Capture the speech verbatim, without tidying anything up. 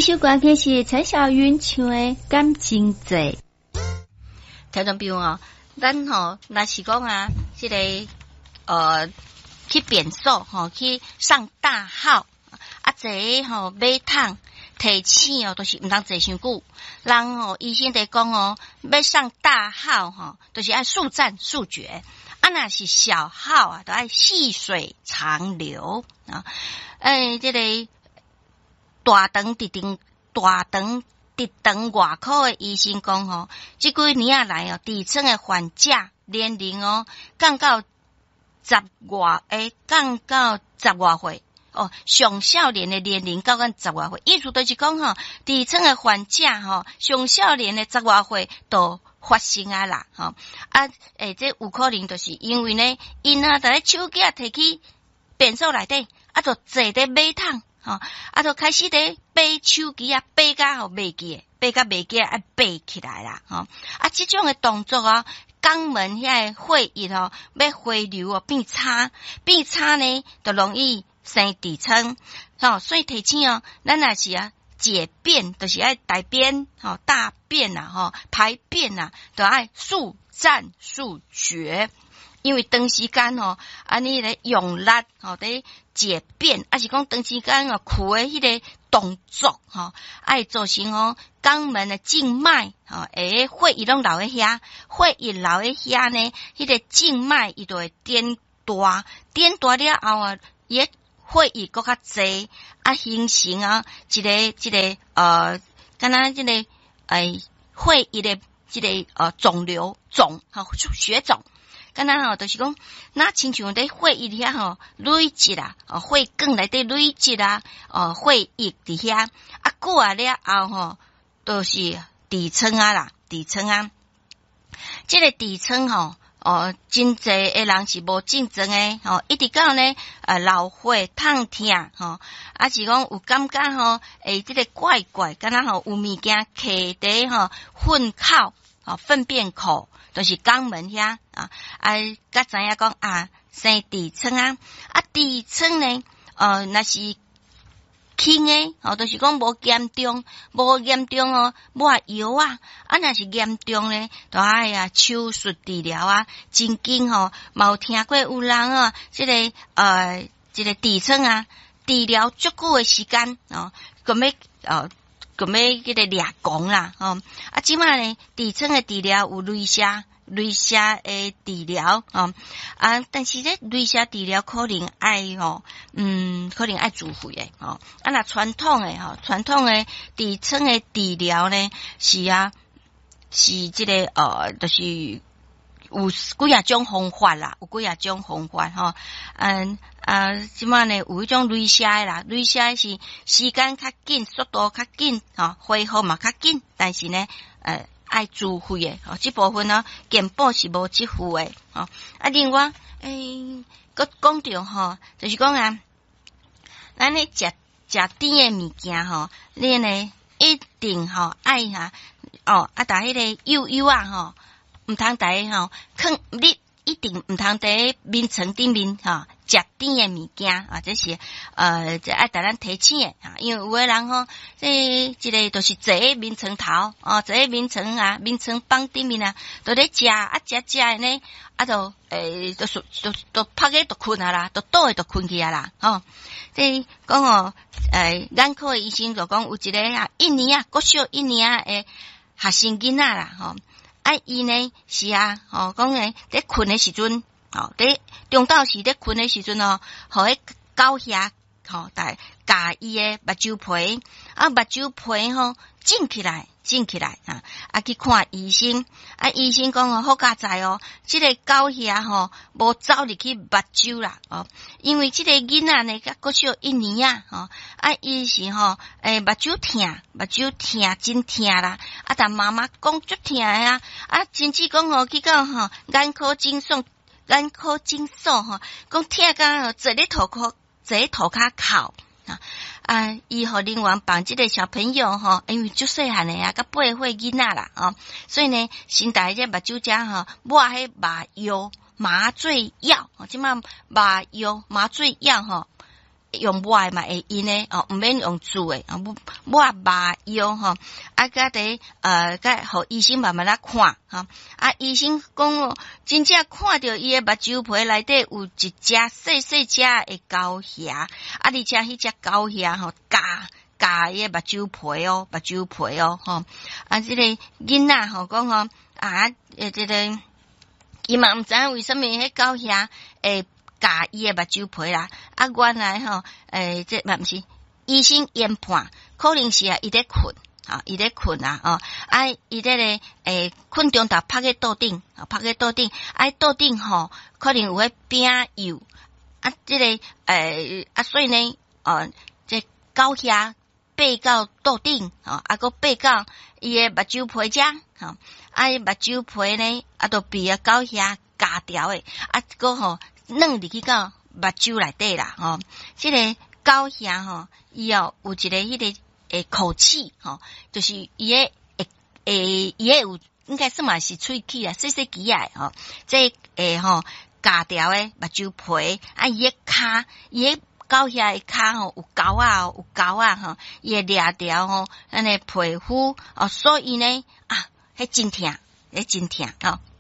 首歌曲是蔡小云唱的《感情债》。 听众朋友哦，咱吼若是讲啊，即、這个呃去便所吼、哦，去上大号啊，坐吼马桶提醒哦，都是毋通坐伤久。人哦，医生在讲哦，要上大号吼、哦，都、就是爱速战速决。啊，若是小号啊，都爱细水长流啊。诶、欸，即、這个大肠直肠大肠直肠外科的医生讲吼，即几年啊来哦，底层的患者年龄哦，降到十外诶，降到十外岁哦，上少年的年龄到咱十外岁，意思就是讲吼，底层的患者吼，上少年的十外岁都发生啊啦，吼啊诶，这有可能就是因为呢，因啊，在手机啊摕去便所内底，啊，就坐伫马桶。吼、哦，啊，就开始咧背手机啊，背甲吼袂记，背甲袂记啊，背起来啦，吼、哦，啊，即种诶动作啊，肛门遐个血液吼，要回流哦，变差，变差呢，就容易生痔疮，吼、哦，所以提醒哦，咱若是啊解便，就是爱大便，吼、哦，大便呐，吼、哦，排便呐，都爱速战速决。因为长时间吼，安尼咧用力吼，伫解便，啊是讲长时间哦，苦诶迄个动作吼，爱造成哦肛门的静脉吼，诶血液拢留喺遐，血液留喺遐呢，迄、那个静脉伊就会颠大，颠大了后啊，伊血液搁较济，啊形成啊一个一个呃，敢若即个诶血液的即个呃肿瘤肿吼血肿。敢若吼，就是讲，那亲像伫血液遐吼累积啦，哦，血管内底累积啦，哦，血液伫遐，啊过啊了后吼，都是痔疮啊啦，痔疮啊，即、這個痔疮吼，哦，真濟誒人是無症狀誒，吼，一直到呢，呃，流血、痛痛，吼，啊是講有感覺吼，誒，即個怪怪，敢若吼有物件揢伫吼糞口，哦，糞便口。就是肛門遐啊，啊，甲知影講啊，生痔瘡啊，啊，痔瘡呢，呃，若是輕誒，哦，就是講無嚴重，無嚴重哦，抹藥啊，啊，若是嚴重呢，就愛啊手術治療啊，真緊吼，嘛有聽過有人啊，即、這個呃，即、這個痔瘡啊，治療足久誒時間哦，咁要呃。咁要迄個掠光啦，吼、哦！啊，即擺呢，痔瘡誒治療有鐳射、鐳射誒治療，哦，啊，但是咧，鐳射治療可能愛吼，嗯，可能愛自費誒，吼、哦。啊，若傳統誒，吼，傳統誒痔瘡誒治療呢，是啊，是即、這個呃，就是有幾啊種方法啦，有幾啊種方法，吼、哦，嗯。啊，即擺呢有迄種鐳射誒啦，鐳射是時間較緊，速度較緊，吼，恢復嘛較緊，但是呢，呃，愛自費誒，吼，即部分呢，健保是無支付誒，吼。啊，另外，誒，閣講到吼，就是講啊，咱咧食食甜誒物件吼，你呢一定吼愛哈，哦，啊，但迄個幼幼啊吼，毋通逐個吼，囥你一定毋通佇眠床頂面吼。食甜誒物件啊，這是呃，這愛帶咱提醒誒啊，因為有誒人吼，即即個就是坐喺眠床頭哦，坐喺眠床啊，眠床板頂面啊，都咧食啊，食食誒呢，啊就誒，就就就拍個就困啊啦，就倒誒就困去啊啦，吼，即講哦，誒，眼科誒醫生就講有一個啊，一年啊，國小一年啊，誒，學生囡仔啦，吼，啊，伊呢是啊，吼，講誒，咧困誒時陣。哦，伫中晝時咧困誒時陣哦，互迄狗遐吼，但夾伊誒目睭皮，啊目睭皮吼整起來，整起來啊，啊去看醫生，啊醫生講哦，好佳哉哦，即、這個狗遐吼無走入去目睭啦，哦，因為即個囡仔呢，甲國小一年啊，吼，啊伊是吼，誒目睭疼，目睭疼真疼啦，啊但媽媽講足疼誒啊，啊甚至講哦去到吼眼科診所。眼科診所吼，講聽甲坐咧塗骹，坐咧塗骹哭啊！啊，伊互另外幫即個小朋友吼，因為足細漢誒啊，甲八歲囡仔啦，哦，所以呢，先帶隻目睭遮吼，抹迄麻藥、麻醉藥，即馬麻藥、麻醉藥吼， 用抹嘛会用呢，哦，毋免用煮诶，啊，抹麻药吼，啊，甲伫呃，甲互医生慢慢来看，哈，啊，医生讲哦，真正看到伊诶目睭皮内底有一只细细只诶狗牙，啊，而且迄只狗牙吼，夹夹伊诶目睭皮哦，目睭皮哦，吼，啊，即、這個囡仔吼講吼，啊，誒，即、這個伊嘛毋知影為什麼迄狗牙會夾伊誒目睭皮啦，啊，原來吼，誒，即嘛毋是醫生研判，可能是啊，伊咧困，啊，伊咧困啊，哦，啊，伊咧咧，誒，困中晝趴喺桌頂，啊，趴喺桌頂，啊，桌頂吼，可能有迄餅油，啊，即、這個，誒、呃，啊，所以呢，哦，即狗牙爬到桌頂，啊，啊，閣爬到伊誒目睭皮遮，吼，啊，伊目睭皮呢，啊，都被啊狗牙夾掉誒，啊，閣吼。弄入去到目睭內底啦，吼、哦！即、這個狗牙吼，伊哦有一個迄個誒口齒吼，就是伊誒誒誒，伊誒有應該算嘛是喙齒啊，細細支仔吼，即誒吼夾掉誒目睭皮，啊伊誒骹，伊誒狗牙誒骹吼有鈎啊，有鈎啊吼，伊會掠掉吼，安尼皮膚哦，所以呢啊，迄真疼，迄真疼吼。